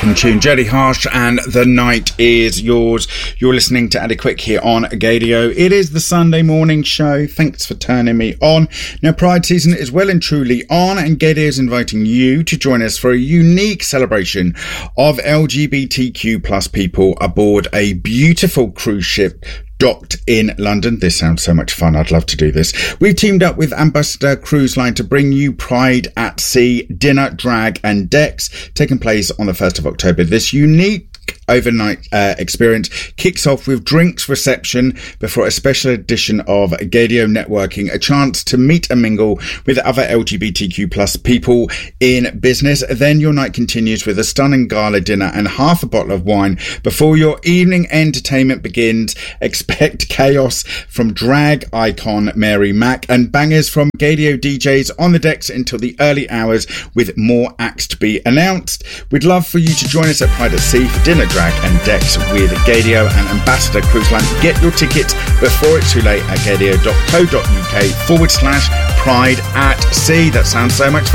cracking tune, Jody Harsh and The Night Is Yours. You're listening to Adequate here on Gadio. It is the Sunday morning show. Thanks for turning me on. Now, Pride season is well and truly on, and Gadio is inviting you to join us for a unique celebration of LGBTQ plus people aboard a beautiful cruise ship docked in London. This sounds so much fun. I'd love to do this. We've teamed up with Ambassador Cruise Line to bring you Pride at Sea, dinner, drag and decks, taking place on the 1st of October. This unique overnight experience kicks off with drinks reception before a special edition of Gadio Networking, a chance to meet and mingle with other LGBTQ plus people in business. Then your night continues with a stunning gala dinner and half a bottle of wine before your evening entertainment begins. Expect chaos from drag icon Mary Mack and bangers from Gadio DJs on the decks until the early hours, with more acts to be announced. We'd love for you to join us at Pride at Sea for dinner, drag and decks with Gadio and Ambassador Cruise Line. Get your tickets before it's too late at gadio.co.uk/Pride at Sea. That sounds so much fun.